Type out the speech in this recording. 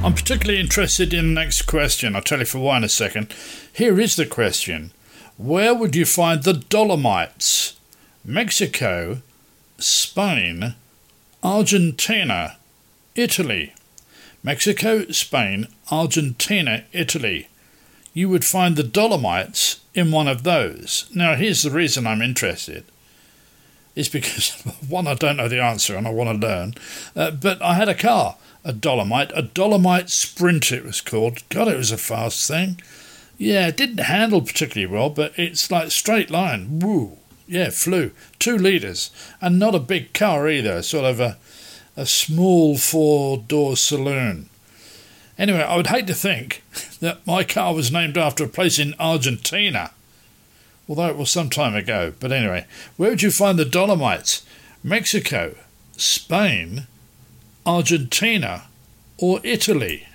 I'm particularly interested in the next question. I'll tell you for why in a second. Here is the question. Where would you find the Dolomites? Mexico, Spain, Argentina, Italy. Mexico, Spain, Argentina, Italy. You would find the Dolomites in one of those. Now, here's the reason I'm interested. It's because, one, I don't know the answer and I want to learn. But I had a car, a Dolomite Sprinter it was called. God, it was a fast thing. Yeah, it didn't handle particularly well, but it's like straight line. Woo. Yeah, flew. 2 litres. And not a big car either, sort of a small 4-door saloon. Anyway, I would hate to think that my car was named after a place in Argentina, although it was some time ago. But anyway, where would you find the Dolomites? Mexico, Spain, Argentina, or Italy?